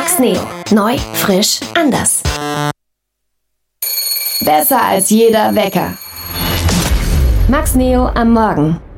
Max Neo. Neu, frisch, anders. Besser als jeder Wecker. Max Neo am Morgen.